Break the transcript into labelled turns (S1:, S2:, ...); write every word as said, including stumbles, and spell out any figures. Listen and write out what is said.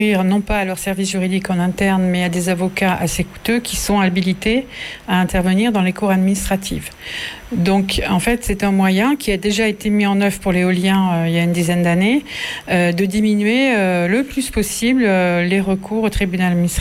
S1: non pas à leur service juridique en interne, mais à des avocats assez coûteux qui sont habilités à intervenir dans les cours administratives. Donc, en fait, c'est un moyen qui a déjà été mis en œuvre pour l'éolien euh, il y a une dizaine d'années, euh, de diminuer euh, le plus possible euh, les recours au tribunal administratif